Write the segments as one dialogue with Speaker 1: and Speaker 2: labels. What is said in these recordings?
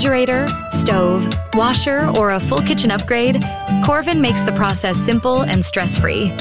Speaker 1: refrigerator, stove, washer, or a full kitchen upgrade, Corvin makes the process simple and stress-free.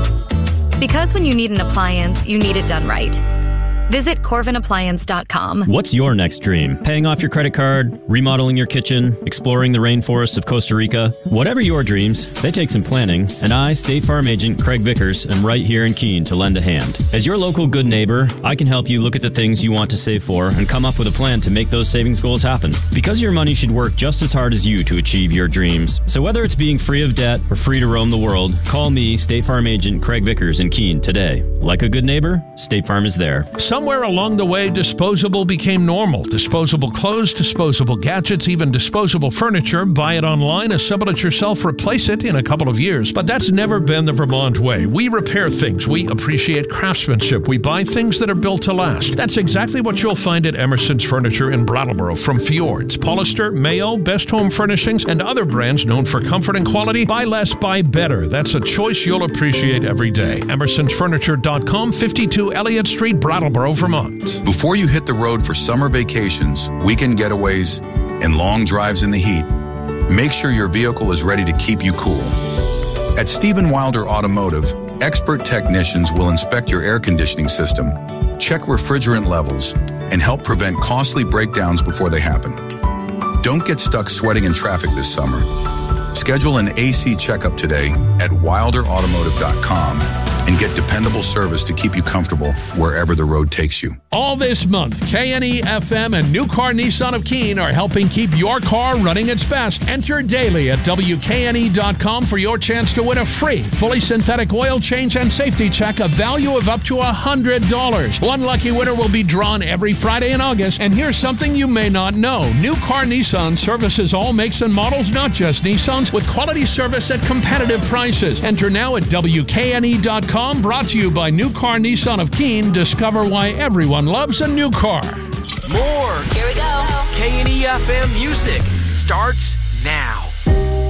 Speaker 1: Because when you need an appliance, you need it done right. Visit CorvinAppliance.com.
Speaker 2: What's your next dream? Paying off your credit card, remodeling your kitchen, exploring the rainforests of Costa Rica? Whatever your dreams, they take some planning, and I, State Farm Agent Craig Vickers, am right here in Keene to lend a hand. As your local good neighbor, I can help you look at the things you want to save for and come up with a plan to make those savings goals happen. Because your money should work just as hard as you to achieve your dreams. So whether it's being free of debt or free to roam the world, call me, State Farm Agent Craig Vickers in Keene today. Like a good neighbor, State Farm is there.
Speaker 3: Somewhere along the way, disposable became normal. Disposable clothes, disposable gadgets, even disposable furniture. Buy it online, assemble it yourself, replace it in a couple of years. But that's never been the Vermont way. We repair things. We appreciate craftsmanship. We buy things that are built to last. That's exactly what you'll find at Emerson's Furniture in Brattleboro. From Fjords, Pollister, Mayo, Best Home Furnishings, and other brands known for comfort and quality. Buy less, buy better. That's a choice you'll appreciate every day. EmersonsFurniture.com, 52 Elliott Street, Brattleboro, Vermont.
Speaker 4: Before you hit the road for summer vacations, weekend getaways, and long drives in the heat, make sure your vehicle is ready to keep you cool. At Stephen Wilder Automotive, expert technicians will inspect your air conditioning system, check refrigerant levels, and help prevent costly breakdowns before they happen. Don't get stuck sweating in traffic this summer. Schedule an AC checkup today at wilderautomotive.com and get dependable service to keep you comfortable wherever the road takes you.
Speaker 3: All this month, KNE-FM and New Car Nissan of Keene are helping keep your car running its best. Enter daily at WKNE.com for your chance to win a free, fully synthetic oil change and safety check, a value of up to $100. One lucky winner will be drawn every Friday in August. And here's something you may not know. New Car Nissan services all makes and models, not just Nissans, with quality service at competitive prices. Enter now at WKNE.com. Brought to you by New Car Nissan of Keene. Discover why everyone loves a new car.
Speaker 5: More.
Speaker 6: Here we go.
Speaker 5: KNE-FM music starts now.